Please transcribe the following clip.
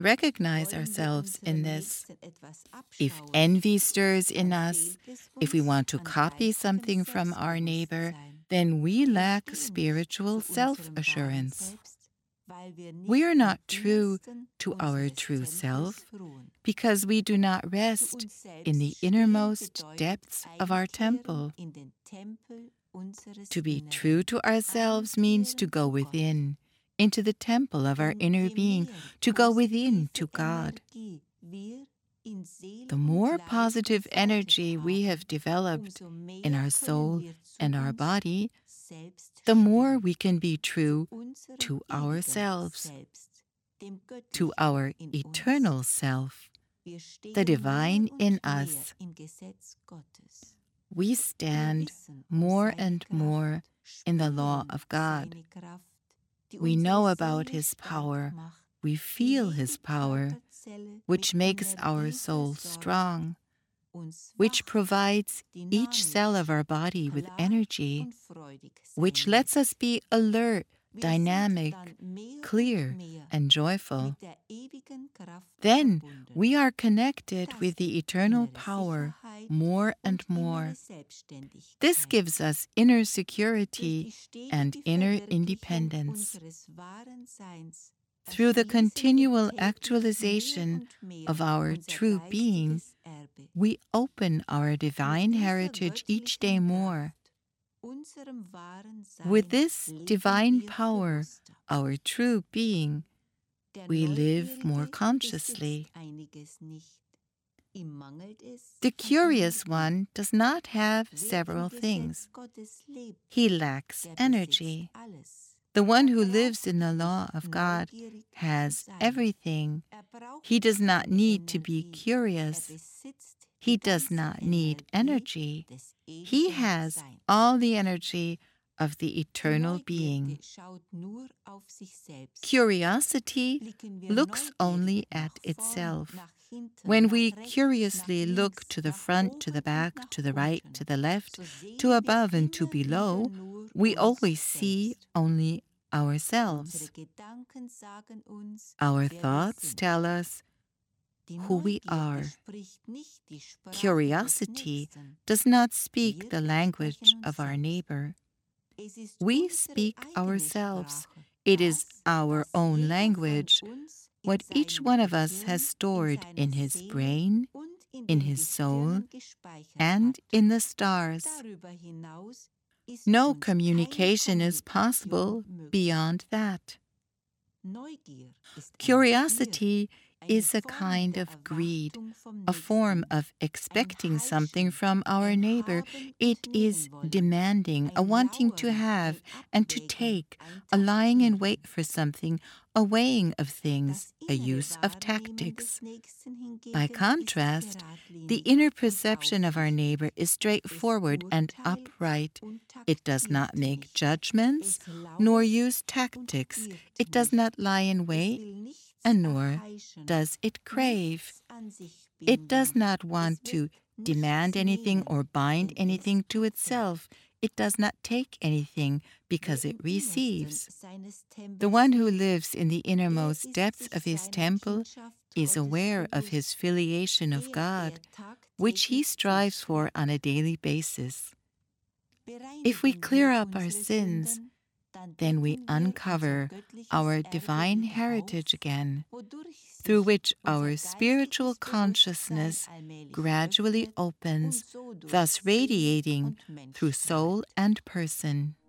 recognize ourselves in this. If envy stirs in us, if we want to copy something from our neighbor, then we lack spiritual self-assurance. We are not true to our true self because we do not rest in the innermost depths of our temple. To be true to ourselves means to go within, into the temple of our inner being, to go within to God. The more positive energy we have developed in our soul and our body, the more we can be true to ourselves, to our eternal self, the divine in us. We stand more and more in the law of God. We know about His power, we feel His power, which makes our soul strong, which provides each cell of our body with energy, which lets us be alert, dynamic, clear, and joyful. Then we are connected with the eternal power more and more. This gives us inner security and inner independence. Through the continual actualization of our true being, we open our divine heritage each day more. With this divine power, our true being, we live more consciously. The curious one does not have several things. He lacks energy. The one who lives in the law of God has everything. He does not need to be curious. He does not need energy. He has all the energy of the eternal being. Curiosity looks only at itself. When we curiously look to the front, to the back, to the right, to the left, to above and to below, we always see only ourselves. Our thoughts tell us who we are. Curiosity does not speak the language of our neighbor. We speak ourselves. It is our own language, what each one of us has stored in his brain, in his soul, and in the stars. No communication is possible beyond that. Curiosity is a kind of greed, a form of expecting something from our neighbor. It is demanding, a wanting to have and to take, a lying in wait for something, a weighing of things, a use of tactics. By contrast, the inner perception of our neighbor is straightforward and upright. It does not make judgments, nor use tactics. It does not lie in wait, and nor does it crave. It does not want to demand anything or bind anything to itself. It does not take anything because it receives. The one who lives in the innermost depths of his temple is aware of his filiation of God, which he strives for on a daily basis. If we clear up our sins, then we uncover our divine heritage again, through which our spiritual consciousness gradually opens, thus radiating through soul and person.